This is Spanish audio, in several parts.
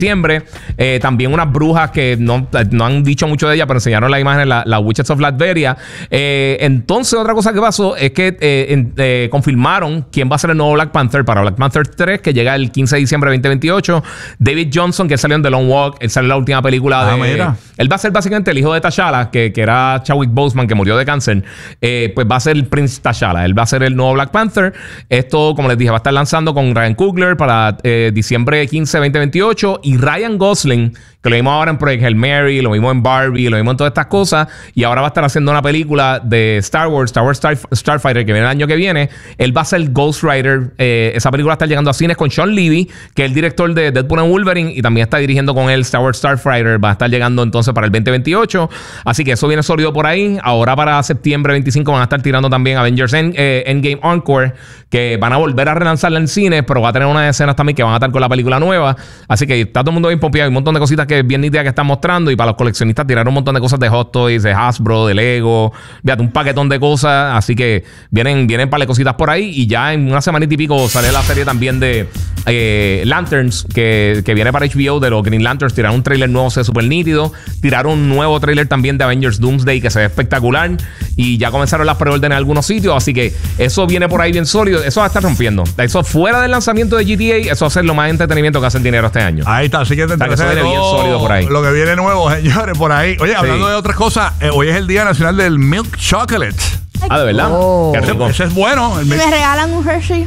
septiembre. También unas brujas que no han dicho mucho de ella, pero enseñaron la imagen, la Witches of Latveria. Entonces, otra cosa que pasó es que confirmaron quién va a ser el nuevo Black Panther para Black Panther 3, que llega el 15 de diciembre de 2028. David Johnson, que salió en The Long Walk, él salió en la última película de... Mira. Él va a ser básicamente el hijo de T'Challa, que era Chadwick Boseman, que murió de cáncer. Pues va a ser el Prince T'Challa. Él va a ser el nuevo Black Panther. Esto, como les dije, va a estar lanzando con Ryan Coogler para diciembre 15 de 2028. Y Ryan Gosling, que lo vimos ahora en Project Hail Mary, lo vimos en Barbie, lo vimos en todas estas cosas. Y ahora va a estar haciendo una película de Star Wars Starfighter, que viene el año que viene. Él va a ser Ghost Rider. Esa película está llegando a cines con Sean Levy, que es el director de Deadpool and Wolverine, y también está dirigiendo con él Star Wars Starfighter. Va a estar llegando entonces para el 2028. Así que eso viene sólido por ahí. Ahora para septiembre 25 van a estar tirando también Avengers Endgame Encore, que van a volver a relanzarla en cines, pero va a tener unas escenas también que van a estar con la película nueva. Así que está todo el mundo bien pompeado. Hay un montón de cositas que bien nítidas que están mostrando. Y para los coleccionistas tiraron un montón de cosas de Hot Toys, de Hasbro, de Lego. Fíjate, un paquetón de cosas. Así que vienen para cositas por ahí. Y ya en una semanita y pico sale la serie también de Lanterns, que viene para HBO, de los Green Lanterns. Tiraron un trailer nuevo, se ve súper nítido. Tiraron un nuevo trailer también de Avengers Doomsday, que se ve espectacular. Y ya comenzaron las preórdenes en algunos sitios. Así que eso viene por ahí bien sólido. Eso va a estar rompiendo. Eso fuera del lanzamiento de GTA, eso va a ser lo más entretenimiento que hace el dinero este año. Ahí está, así que eso viene bien sólido por ahí. Lo que viene nuevo, señores, por ahí. Oye, hablando de otras cosas, hoy es el Día Nacional del Milk Chocolate. ¿De verdad? Oh. Qué rico. Ese es bueno. ¿Me regalan un Hershey?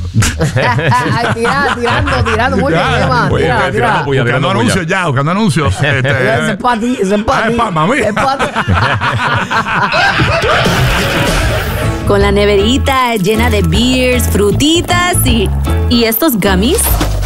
tirando mucho tema. Buscando anuncios ya, buscando anuncios. Ese es para ti, ese es para ti. Es para mí. Es para ti. Con la neverita llena de beers, frutitas y estos gummies.